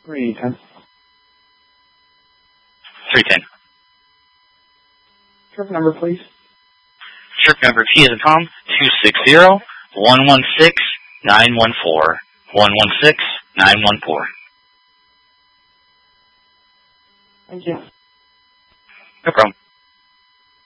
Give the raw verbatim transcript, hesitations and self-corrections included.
three ten. three ten. Trip number, please. Trip number T is a Tom, two six zero, one one six, nine one four. one one six, nine one four. Thank you. No problem.